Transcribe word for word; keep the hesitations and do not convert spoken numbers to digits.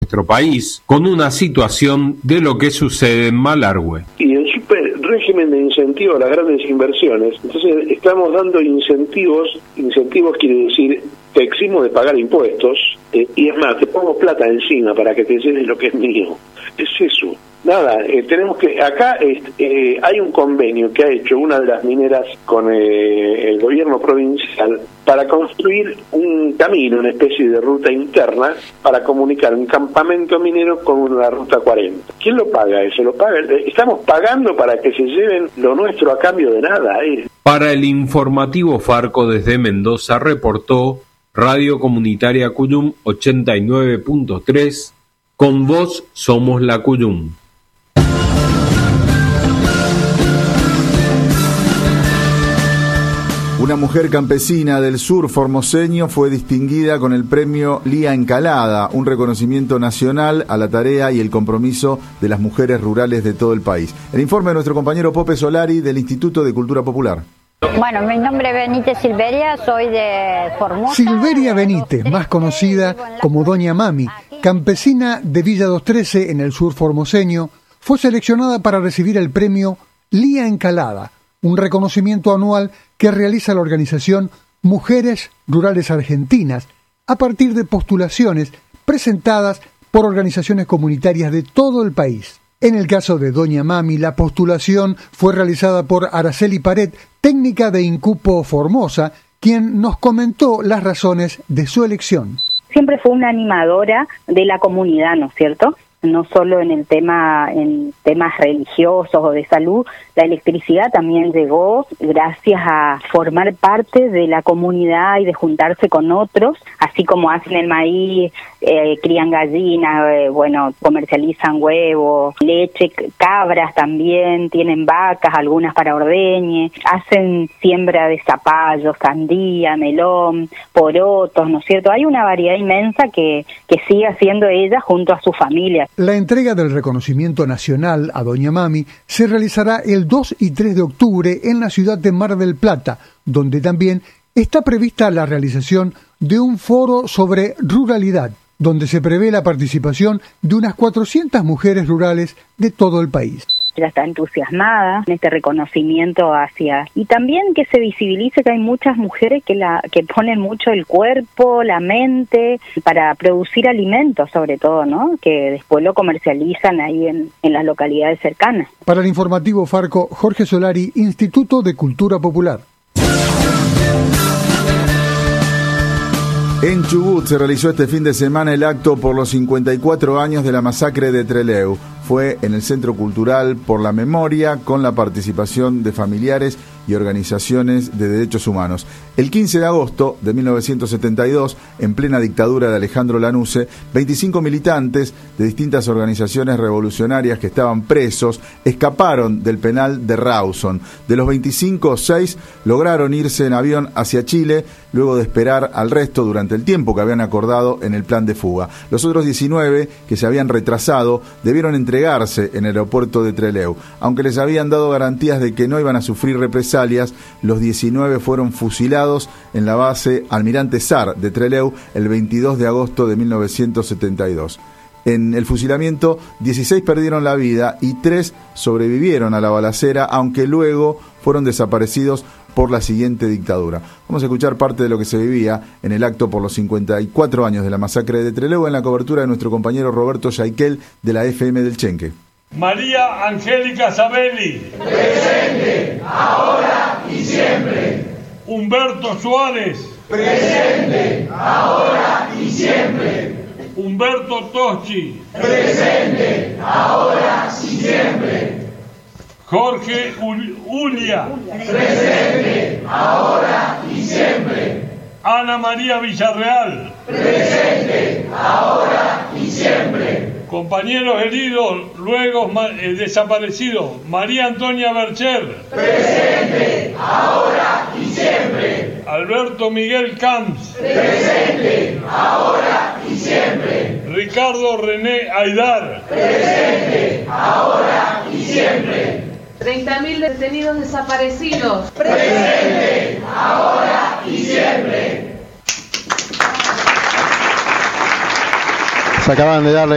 nuestro país con una situación de lo que sucede en Malargüe. Y el super régimen de incentivo a las grandes inversiones, entonces estamos dando incentivos, incentivos quiere decir te eximo de pagar impuestos, eh, y es más, te pongo plata encima para que te llenes lo que es mío. Es eso. Nada, eh, tenemos que, acá eh, hay un convenio que ha hecho una de las mineras con eh, el gobierno provincial para construir un camino, una especie de ruta interna para comunicar un campamento minero con la ruta cuarenta. ¿Quién lo paga eso? Lo paga, estamos pagando para que se lleven lo nuestro a cambio de nada. Eh. Para el informativo Farco desde Mendoza reportó Radio Comunitaria Cuyum ochenta y nueve punto tres, con vos somos la Cuyum. Una mujer campesina del sur formoseño fue distinguida con el premio Lía Encalada, un reconocimiento nacional a la tarea y el compromiso de las mujeres rurales de todo el país. El informe de nuestro compañero Pope Solari del Instituto de Cultura Popular. Bueno, mi nombre es Benítez Silveria, soy de Formosa. Silveria Benítez, más conocida como Doña Mami, campesina de Villa doscientos trece en el sur formoseño, fue seleccionada para recibir el premio Lía Encalada, un reconocimiento anual que realiza la organización Mujeres Rurales Argentinas a partir de postulaciones presentadas por organizaciones comunitarias de todo el país. En el caso de Doña Mami, la postulación fue realizada por Araceli Paret, técnica de Incupo Formosa, quien nos comentó las razones de su elección. Siempre fue una animadora de la comunidad, ¿no es cierto? No solo en el tema, en temas religiosos o de salud, la electricidad también llegó gracias a formar parte de la comunidad y de juntarse con otros, así como hacen el maíz, eh, crían gallinas, eh, bueno, comercializan huevos, leche, cabras también, tienen vacas, algunas para ordeñe, hacen siembra de zapallo, sandía, melón, porotos, ¿no es cierto? Hay una variedad inmensa que, que sigue haciendo ella junto a su familia. La entrega del reconocimiento nacional a Doña Mami se realizará el dos y tres de octubre en la ciudad de Mar del Plata, donde también está prevista la realización de un foro sobre ruralidad, donde se prevé la participación de unas cuatrocientas mujeres rurales de todo el país. Ella está entusiasmada en este reconocimiento hacia, y también que se visibilice que hay muchas mujeres que la que ponen mucho el cuerpo, la mente para producir alimentos, sobre todo, ¿no? Que después lo comercializan ahí en, en las localidades cercanas. Para el informativo Farco, Jorge Solari, Instituto de Cultura Popular. En Chubut se realizó este fin de semana el acto por los cincuenta y cuatro años de la masacre de Trelew. Fue en el Centro Cultural por la Memoria, con la participación de familiares y organizaciones de derechos humanos. El quince de agosto de mil novecientos setenta y dos, en plena dictadura de Alejandro Lanusse, veinticinco militantes de distintas organizaciones revolucionarias que estaban presos escaparon del penal de Rawson. De los veinticinco, seis lograron irse en avión hacia Chile, luego de esperar al resto durante el tiempo que habían acordado en el plan de fuga. Los otros diecinueve, que se habían retrasado, debieron entregarse en el aeropuerto de Trelew. Aunque les habían dado garantías de que no iban a sufrir represalias, los diecinueve fueron fusilados en la base Almirante Sar de Trelew el veintidós de agosto de mil novecientos setenta y dos. En el fusilamiento, dieciséis perdieron la vida y tres sobrevivieron a la balacera, aunque luego fueron desaparecidos por la siguiente dictadura. Vamos a escuchar parte de lo que se vivía en el acto por los cincuenta y cuatro años de la masacre de Trelew en la cobertura de nuestro compañero Roberto Yaiquel de la F M del Chenque. María Angélica Sabelli. Presente, ahora y siempre. Humberto Suárez. Presente, ahora y siempre. Humberto Toschi. Presente, ahora y siempre. Jorge Ulia. Presente, ahora y siempre. Ana María Villarreal. Presente, ahora y siempre. Compañeros heridos, luego eh, desaparecidos. María Antonia Bercher. Presente, ahora y siempre. Alberto Miguel Camps. Presente, ahora y siempre. Ricardo René Aidar. Presente, ahora y siempre. treinta mil detenidos desaparecidos. Presente, ahora y siempre. Se acaban de darle